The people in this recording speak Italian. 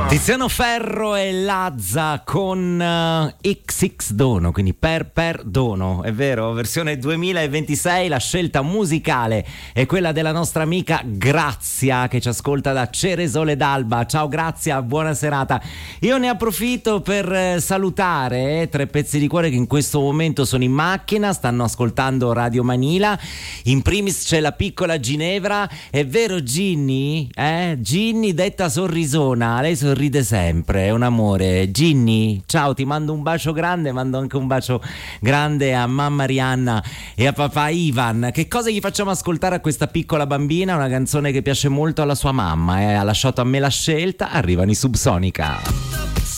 Tiziano Ferro e Lazza con XX Dono, quindi per dono, è vero, versione 2026. La scelta musicale è quella della nostra amica Grazia, che ci ascolta da Ceresole d'Alba. Ciao Grazia, buona serata. Io ne approfitto per salutare tre pezzi di cuore che in questo momento sono in macchina, stanno ascoltando Radio Manila. In primis c'è la piccola Ginevra, è vero Ginny? Ginny detta sorrisona, lei sorride sempre, è un amore. Ginny, ciao, ti mando un bacio grande, mando anche un bacio grande a mamma Rihanna e a papà Ivan. Che cosa gli facciamo ascoltare a questa piccola bambina? Una canzone che piace molto alla sua mamma, ha lasciato a me la scelta. Arrivano i Subsonica.